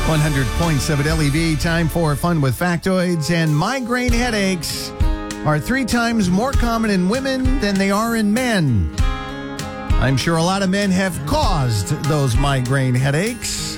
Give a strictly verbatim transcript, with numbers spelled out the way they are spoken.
one hundred point seven L E V, time for Fun with Factoids. And migraine headaches are three times more common in women than they are in men. I'm sure a lot of men have caused those migraine headaches.